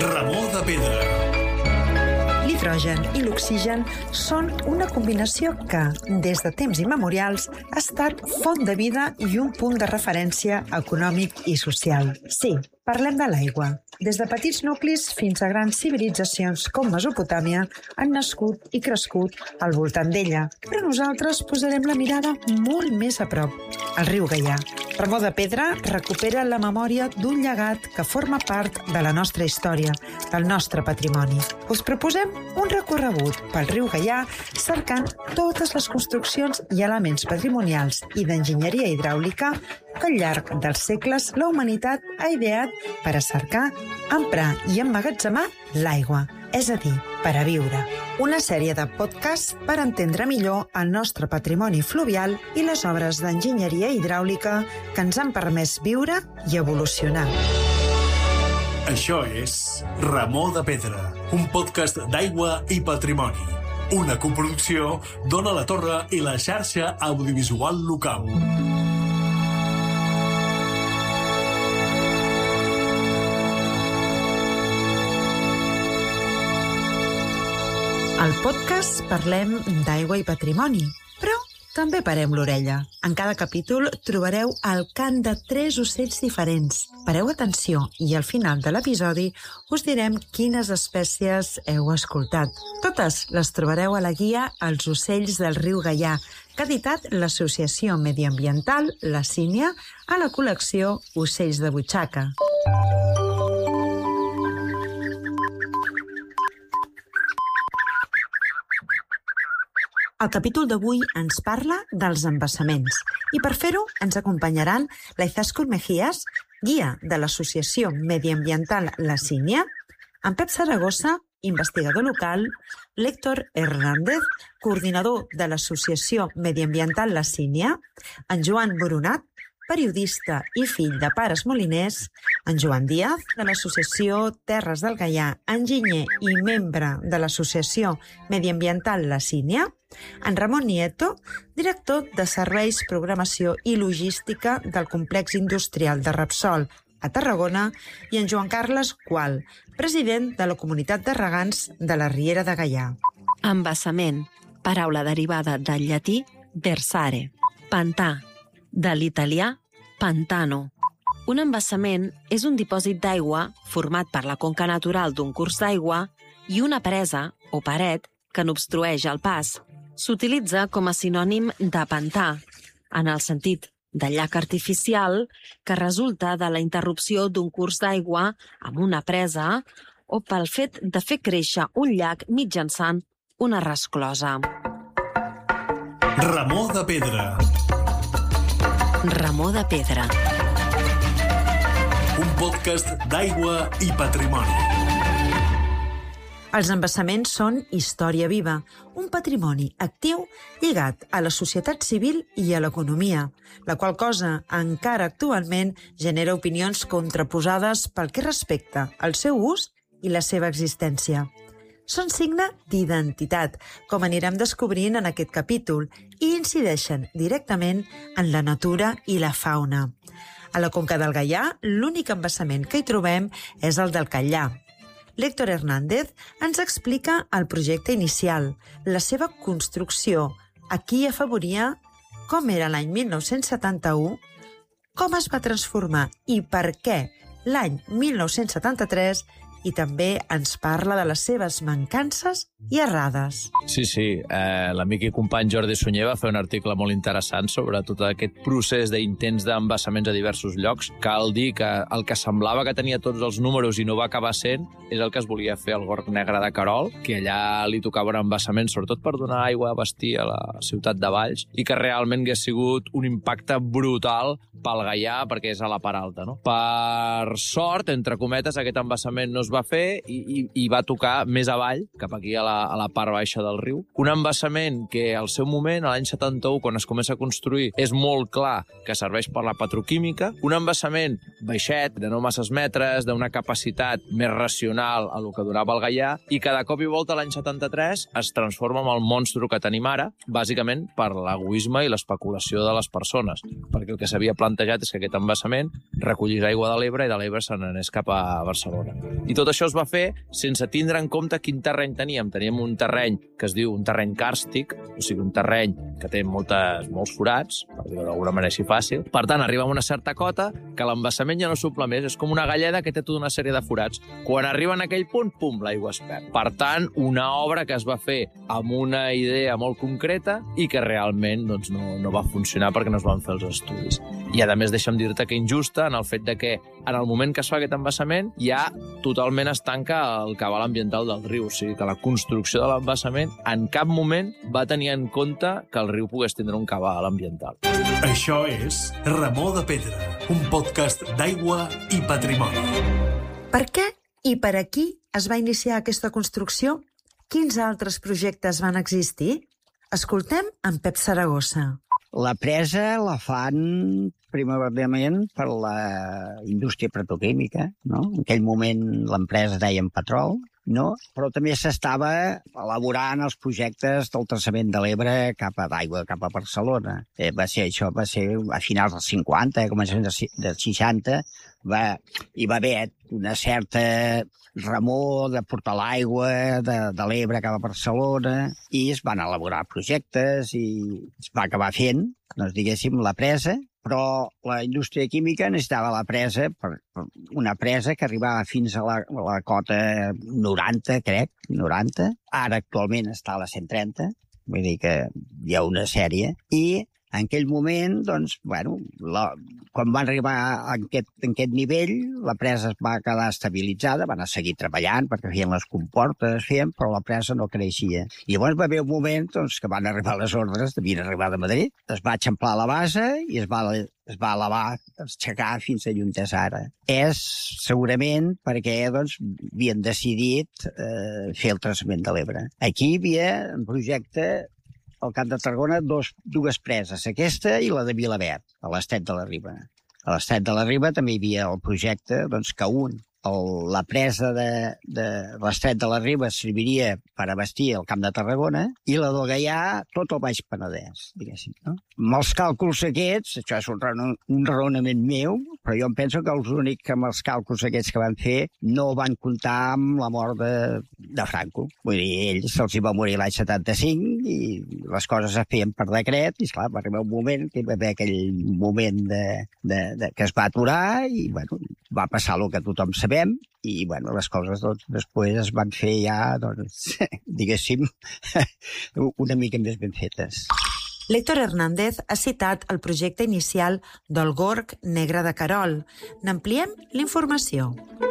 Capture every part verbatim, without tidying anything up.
Remor de pedra. L'hidrogen i l'oxigen són una combinació que, des de temps immemorials, ha estat font de vida i un punt de referència econòmic i social. Sí, parlem de l'aigua. Des de petits nuclis fins a grans civilitzacions com Mesopotàmia han nascut i crescut al voltant d'ella. Però nosaltres posarem la mirada molt més a prop, al riu Gaià. Remor de pedra recupera la memòria d'un llegat que forma part de la nostra història, del nostre patrimoni. Us proposem un recorregut pel riu Gaià cercant totes les construccions i elements patrimonials i d'enginyeria hidràulica que al llarg dels segles la humanitat ha ideat per a cercar, emprar i emmagatzemar l'aigua, és a dir, per a viure. Una sèrie de podcasts per entendre millor el nostre patrimoni fluvial i les obres d'enginyeria hidràulica que ens han permès viure i evolucionar. Això és Remor de pedra, un podcast d'aigua i patrimoni. Una coproducció d'Ona la Torre i la xarxa audiovisual local. Al podcast parlem d'aigua i patrimoni, però també parem l'orella. En cada capítol trobareu el cant de tres ocells diferents. Pareu atenció i al final de l'episodi us direm quines espècies heu escoltat. Totes les trobareu a la guia Els ocells del riu Gaià, que ha editat l'Associació Mediambiental La Sínia a la col·lecció Ocells de Butxaca. El capítol d'avui ens parla dels embassaments i per fer-ho ens acompanyaran la Izaskun Mejías, guia de l'Associació Mediambiental La Sínia, en Pep Saragossa, investigador local, l'Héctor Hernández, coordinador de l'Associació Mediambiental La Sínia, en Joan Boronat, periodista i fill de pares moliners, en Joan Díaz, de l'Associació Terres del Gaià, enginyer i membre de l'Associació Mediambiental La Sínia, en Ramon Nieto, director de Serveis, Programació i Logística del Complex Industrial de Repsol a Tarragona, i en Joan Carles Gual, president de la Comunitat de Regants de la Riera de Gaià. Embassament, paraula derivada del llatí versare, pantà, de l'italià pantano. Un embassament és un dipòsit d'aigua format per la conca natural d'un curs d'aigua i una presa o paret que n'obstrueix el pas. S'utilitza com a sinònim de pantà, en el sentit de llac artificial que resulta de la interrupció d'un curs d'aigua amb una presa o pel fet de fer créixer un llac mitjançant una resclosa. Remor de pedra. Remor de pedra. Un podcast d'aigua i patrimoni. Els embassaments són història viva, un patrimoni actiu lligat a la societat civil i a l'economia, la qual cosa encara actualment genera opinions contraposades pel que respecta al seu ús i la seva existència. Són signe d'identitat, com anirem descobrint en aquest capítol, i incideixen directament en la natura i la fauna. A la conca del Gaià, l'únic embassament que hi trobem és el del Catllà. L'Héctor Hernández ens explica el projecte inicial, la seva construcció, a qui afavoria, com era l'any mil nou-cents setanta-u, com es va transformar i per què l'any mil nou-cents setanta-tres, i també ens parla de les seves mancances i errades. Sí, sí. Eh, l'amic i company Jordi Sunyer va fer un article molt interessant sobre tot aquest procés d'intents d'embassaments a diversos llocs. Cal dir que el que semblava que tenia tots els números i no va acabar sent és el que es volia fer al Gorg Negre de Querol, que allà li tocava un embassament, sobretot per donar aigua a vestir a la ciutat de Valls, i que realment hagués sigut un impacte brutal pel Gaià perquè és a la part alta, no? Per sort, entre cometes, aquest embassament no es va fer i, i, i va tocar més avall, cap aquí a la, a la part baixa del riu. Un embassament que al seu moment, a l'any setanta-u, quan es comença a construir, és molt clar que serveix per la petroquímica. Un embassament baixet, de no masses metres, d'una capacitat més racional a lo que donava el Gaià, i que de cop i volta l'any setanta-tres es transforma en el monstru que tenim ara, bàsicament per l'egoisme i l'especulació de les persones, perquè el que s'havia plantejat és que aquest embassament recollís aigua de l'Ebre i de l'Ebre se n'anés cap a Barcelona. I tot tot això es va fer sense tindre en compte quin terreny teníem. Teníem un terreny que es diu un terreny càrstic, o sigui, un terreny que té moltes, molts forats, per dir-ho d'alguna manera així fàcil. Per tant, arriba a una certa cota que l'embassament ja no s'omple més. És com una galleda que té tota una sèrie de forats. Quan arriba en aquell punt, pum, l'aigua es perd. Per tant, una obra que es va fer amb una idea molt concreta i que realment doncs, no, no va funcionar perquè no es van fer els estudis. I, a més, deixa'm dir-te que injusta en el fet de que en el moment que es fa aquest embassament ja totalment es tanca el cabal ambiental del riu. O sigui que la construcció de l'embassament en cap moment va tenir en compte que el riu pogués tindre un cabal ambiental. Això és Remor de Pedra, un podcast d'aigua i patrimoni. Per què i per a qui es va iniciar aquesta construcció? Quins altres projectes van existir? Escoltem en Pep Saragossa. La presa la fan primordialment per la indústria petroquímica, no? En aquell moment l'empresa deien petrol, no? Però també s'estava elaborant els projectes del traçament de l'Ebre cap a d'aigua, cap a Barcelona. Eh, va ser això, va ser a finals dels cinquanta, a començaments dels seixanta, va, hi va haver una certa remor de portar l'aigua de, de l'Ebre cap a Barcelona i es van elaborar projectes i es va acabar fent, doncs diguéssim, la presa, però la indústria química necessitava la presa, per, per una presa que arribava fins a la, a la cota noranta, crec, noranta. Ara actualment està a la cent trenta, vull dir que hi ha una sèrie. I en aquell moment, doncs, bueno, la, quan van arribar a aquest, a aquest nivell, la presa es va quedar estabilitzada, van a seguir treballant perquè feien les comportes, feien, però la presa no creixia. I llavors va haver un moment doncs, que van arribar les ordres, devien arribar de Madrid, es va eixamplar la base i es va, es va elevar, aixecar fins a llum és ara. És segurament perquè doncs, havien decidit eh, fer el traçament de l'Ebre. Aquí hi havia un projecte al Camp de Tarragona, dos, dues preses, aquesta i la de Vilaverd, a l'Estret de la Riba. A l'Estret de la Riba també hi havia el projecte doncs, que un, el, la presa de, de l'Estret de la Riba serviria per abastir el Camp de Tarragona i la del Gaià tot el Baix Penedès, diguéssim. No? Amb els càlculs aquests, això és un, un raonament meu, però jo em penso que els únics amb els càlculs aquests que van fer no van comptar amb la mort de, de Franco. Vull dir, ells se'ls hi va morir l'any setanta-cinc i les coses es feien per decret i, esclar, va arribar un moment que hi va haver aquell moment de, de, de, que es va aturar i, bueno, va passar el que tothom sabem i, bueno, les coses, doncs, després es van fer ja, doncs, diguéssim, una mica més ben fetes. L'Héctor Hernández ha citat el projecte inicial del Gorg Negre de Querol. N'ampliem l'informació.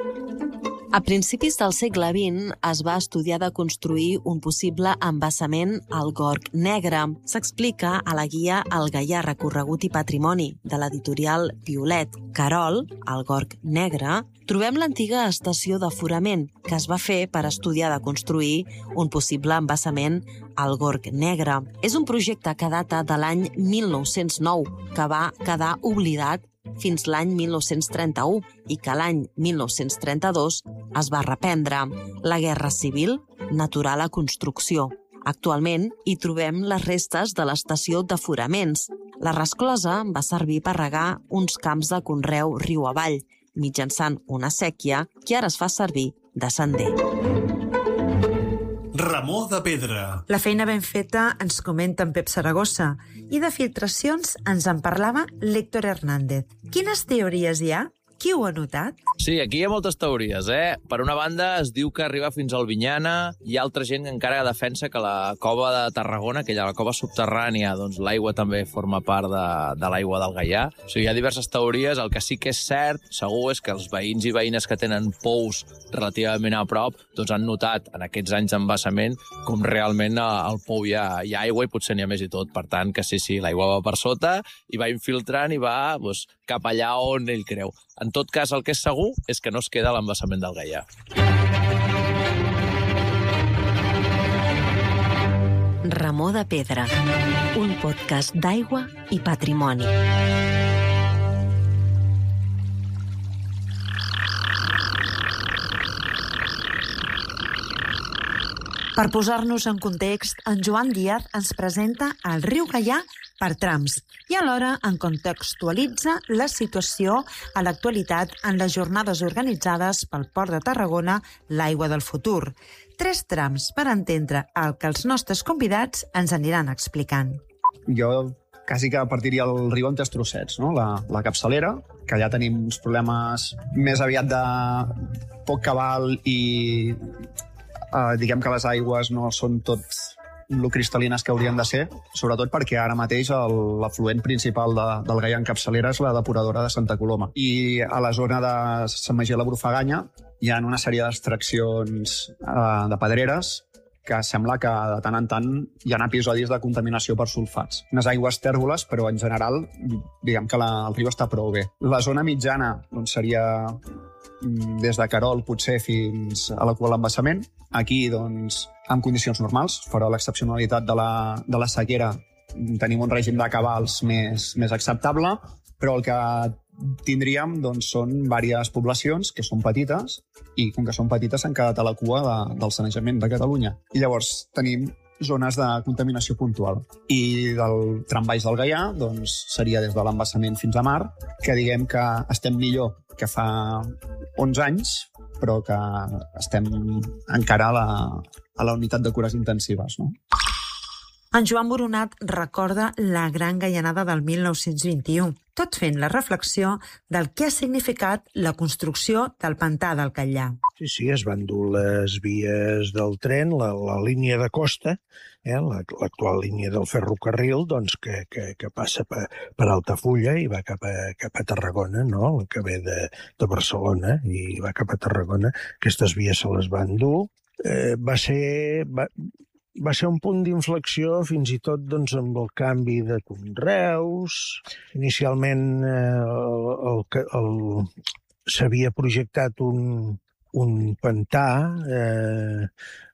A principis del segle vint es va estudiar de construir un possible embassament al Gorg Negre. S'explica a la guia El Gaià recorregut i patrimoni de l'editorial Violet. Querol, al Gorg Negre, trobem l'antiga estació d'aforament que es va fer per estudiar de construir un possible embassament al Gorg Negre. És un projecte que data de l'any mil nou-cents nou, que va quedar oblidat fins l'any mil nou-cents trenta-u i que l'any mil nou-cents trenta-dos es va reprendre. La Guerra Civil n'aturà la construcció. Actualment hi trobem les restes de l'estació d'aforaments. La resclosa va servir per regar uns camps de conreu riu avall, mitjançant una séquia que ara es fa servir de sender. Remor de Pedra. La feina ben feta ens comenta en Pep Saragossa i de filtracions ens en parlava l'Héctor Hernández. Quines teories hi ha? Qui ho ha notat? Sí, aquí hi ha moltes teories, eh? Per una banda, es diu que arriba fins al Vinyana. Hi ha altra gent que encara defensa que la cova de Tarragona, aquella la cova subterrània, doncs l'aigua també forma part de, de l'aigua del Gaià. O sigui, hi ha diverses teories. El que sí que és cert, segur, és que els veïns i veïnes que tenen pous relativament a prop doncs han notat en aquests anys d'embassament com realment al pou hi ha, hi ha aigua i potser n'hi ha més i tot. Per tant, que sí, sí, l'aigua va per sota i va infiltrant i va doncs, cap allà on ell creu. En tot cas, el que és segur és que no es queda a l'embassament del Gaià. Remor de Pedra, un podcast d'aigua i patrimoni. Per posar-nos en context, en Joan Díaz ens presenta el riu Gaià per trams i alhora en contextualitza la situació a l'actualitat en les jornades organitzades pel Port de Tarragona l'Aigua del Futur. Tres trams per entendre el que els nostres convidats ens aniran explicant. Jo quasi que partiria el riu en tres trossets, no? La, la capçalera, que ja tenim uns problemes més aviat de poc cabal i eh, diguem que les aigües no són tot lo cristal·lines que haurien de ser, sobretot perquè ara mateix l'afluent principal de, del Gaià en capçalera és la depuradora de Santa Coloma. I a la zona de Sant Magí la Brufaganya hi ha una sèrie d'extraccions eh, de pedreres que sembla que de tant en tant hi ha episodis de contaminació per sulfats. Unes aigües tèrboles, però en general diguem que la, el riu està prou bé. La zona mitjana doncs, seria des de Querol potser fins a la cua de l'embassament. Aquí, doncs, en condicions normals, fora l'excepcionalitat de la, de la sequera, tenim un règim de cabals més, més acceptable, però el que tindríem doncs, són diverses poblacions que són petites i com que són petites s'han quedat a la cua de, del sanejament de Catalunya. I llavors tenim zones de contaminació puntual. I del tram baix del Gaià doncs, seria des de l'embassament fins a mar, que diguem que estem millor que fa onze anys, però que estem encara a la, a la unitat de cures intensives, no? En Joan Boronat recorda la gran gaianada del mil nou-cents vint-i-u, tot fent la reflexió del que ha significat la construcció del pantà del Catllà. Sí, sí, es van dur les vies del tren, la, la línia de costa, eh, l'actual línia del ferrocarril, doncs, que, que, que passa per, per Altafulla i va cap a, cap a Tarragona, no? Que ve de, de Barcelona i va cap a Tarragona. Aquestes vies se les van dur. Eh, va ser... Va, Va ser un punt d'inflexió fins i tot doncs, amb el canvi de conreus. Inicialment eh, el, el, el, s'havia projectat un, un pantà eh,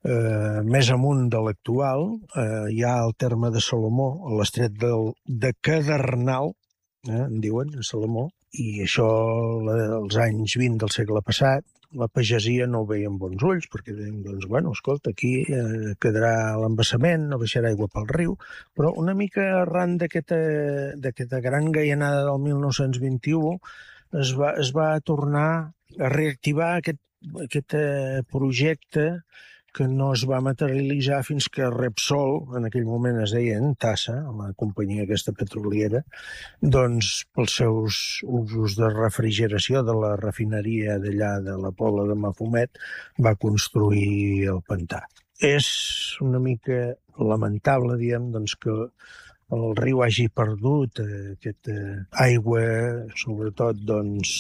eh, més amunt de l'actual, eh, ja al terme de Salomó, a l'estret del, de Cadernal, eh, en diuen, a Salomó, i això als anys vint del segle passat, la pagesia no ho veia amb bons ulls, perquè deien, doncs, bueno, escolta, aquí eh, quedarà l'embassament, no baixarà aigua pel riu, però una mica arran d'aquesta gran gaianada del mil nou-cents vint-i-u es va, es va tornar a reactivar aquest, aquest eh, projecte que no es va materialitzar fins que Repsol, en aquell moment es deia Entasa, la companyia aquesta petroliera, doncs pels seus usos de refrigeració de la refineria d'allà de la Pobla de Mafumet va construir el pantà. És una mica lamentable, diguem, doncs, que el riu hagi perdut eh, aquesta aigua, sobretot doncs,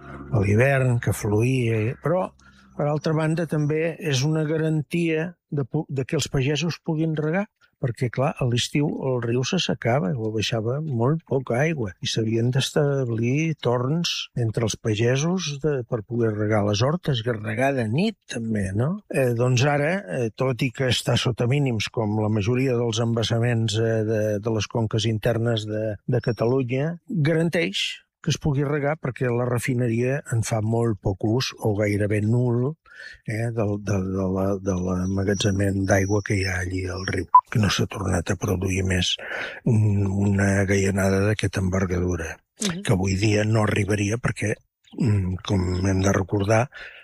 a l'hivern, que fluïa, però per altra banda, també és una garantia de, de que els pagesos puguin regar, perquè, clar, a l'estiu el riu se secava, o baixava molt poca aigua, i s'havien d'establir torns entre els pagesos de, per poder regar les hortes, i regar de nit, també, no? Eh, doncs ara, eh, tot i que està sota mínims, com la majoria dels embassaments eh, de, de les conques internes de, de Catalunya, garanteix que es pugui regar perquè la refineria en fa molt poc ús o gairebé nul eh, del, de, de, la, de l'emmagatzement d'aigua que hi ha allí al riu, que no s'ha tornat a produir més una gaianada d'aquesta envergadura, uh-huh. que avui dia no arribaria perquè, com hem de recordar,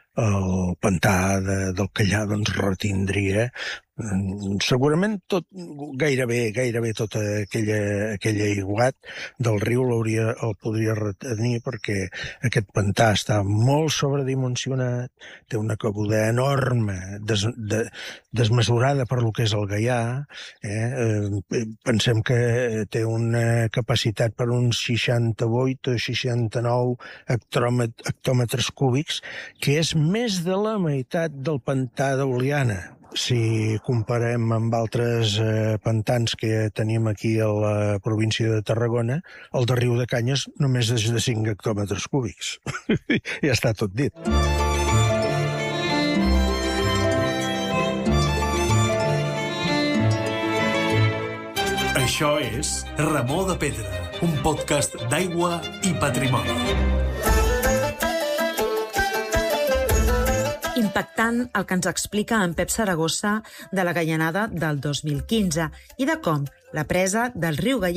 el pantà de, del Catllà doncs, retindria segurament tot, gairebé, gairebé tota aquella, aquella aiguat del riu l'hauria, el podria retenir perquè aquest pantà està molt sobredimensionat, té una cabuda enorme, des, de, desmesurada per lo que és el Gaià, eh? Pensem que té una capacitat per uns seixanta-vuit o seixanta-nou hectòmetres cúbics, que és més de la meitat del pantà d'Oliana. Si comparem amb altres eh, pantans que tenim aquí a la província de Tarragona, el de Riu de Canyes només és de cinc hectòmetres cúbics. Ja està tot dit. Això és Remor de Pedra, un podcast d'aigua i patrimoni. Impactant el que ens explica en Pep Saragossa de la gaianada del dos mil quinze i de com la presa del riu Gaià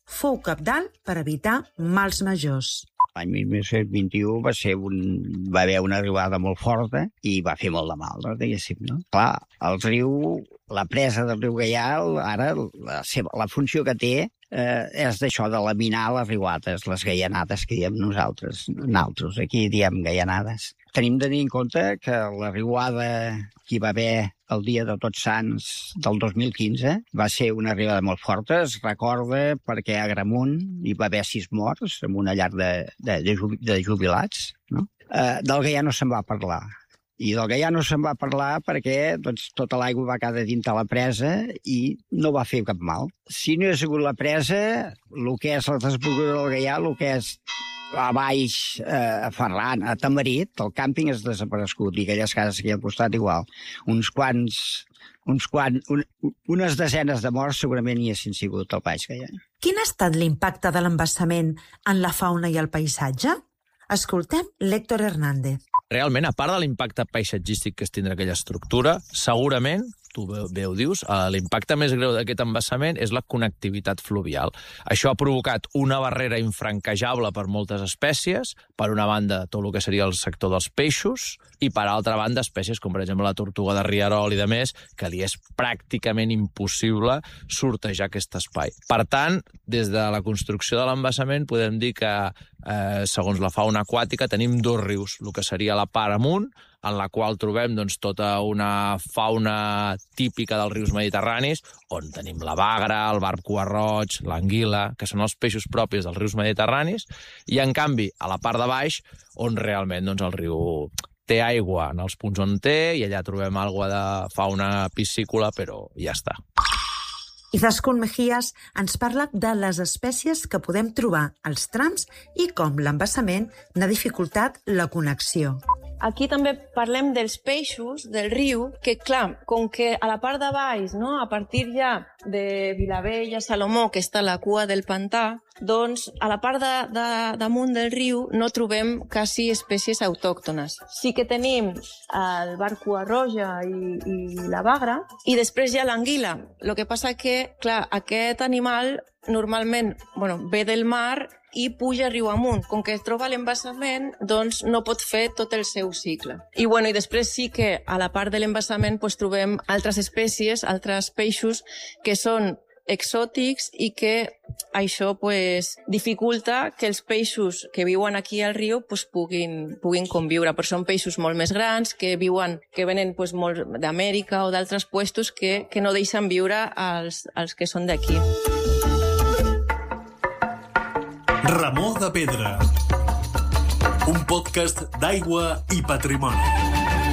fou cabdal per evitar mals majors. L'any mil nou-cents vint-i-u va, ser un, va haver una arribada molt forta i va fer molt de mal, no? Diguéssim, no? Clar, el riu, la presa del riu Gaià, ara la, seva, la funció que té eh, és d'això, de laminar les riuades, les gaianades que diem nosaltres, nosaltres, aquí diem gaianades. Tenim de tenir en compte que la riuada que hi va haver el dia de Tots Sants del dos mil quinze va ser una arribada molt forta, es recorda perquè a Agramunt hi va haver sis morts en una llar de, de, de jubilats, no? Eh, del Gaià no se'n va parlar. I del Gaià no se'n va parlar perquè doncs, tota l'aigua va quedar dintre la presa i no va fer cap mal. Si no hi ha sigut la presa, el que és la desembocadura del Gaià, el que és a baix, eh, a Ferran, a Tamarit, el càmping és desaparegut i aquelles cases que hi ha al costat igual. Uns quants, uns quants, un, unes desenes de morts segurament hi haguessin sigut al Baix Gaià. Quin ha estat l'impacte de l'embassament en la fauna i el paisatge? Escoltem l'Héctor Hernández. Realment, a part de l'impacte paisatgístic que es tindrà aquella estructura, segurament, tu bé ho dius, l'impacte més greu d'aquest embassament és la connectivitat fluvial. Això ha provocat una barrera infranquejable per moltes espècies, per una banda tot el que seria el sector dels peixos, i per altra banda espècies com per exemple la tortuga de rierol i de més, que li és pràcticament impossible sortejar aquest espai. Per tant, des de la construcció de l'embassament podem dir que, eh, segons la fauna aquàtica, tenim dos rius, el que seria la part amunt, en la qual trobem doncs, tota una fauna típica dels rius mediterranis, on tenim la bagra, el barb cuarroig, l'anguila, que són els peixos propis dels rius mediterranis, i en canvi, a la part de baix, on realment doncs, el riu té aigua en els punts on té, i allà trobem alguna de fauna piscícola, però ja està. Izaskun Mejías ens parla de les espècies que podem trobar als trams i com l'embassament n'ha dificultat la connexió. Aquí també parlem dels peixos del riu, que clar, com que a la part de baix, no, a partir ja de Vilavella, Salomó, que està a la cua del pantà, doncs a la part de, de, damunt del riu no trobem quasi espècies autòctones. Sí que tenim el barb cuarroja i, i la bagra, i després hi ha l'anguila. El que passa que, clar, aquest animal normalment bueno, ve del mar i puja riu amunt. Com que es troba a l'embassament, doncs no pot fer tot el seu cicle. I, bueno, i després sí que a la part de l'embassament pues, trobem altres espècies, altres peixos que són exòtics i que això pues, dificulta que els peixos que viuen aquí al riu pues, puguin, puguin conviure. Però són peixos molt més grans que viuen, que venen pues, molt d'Amèrica o d'altres puestos que, que no deixen viure als, als que són d'aquí. Ramó de Pedra, un podcast d'aigua i patrimoni.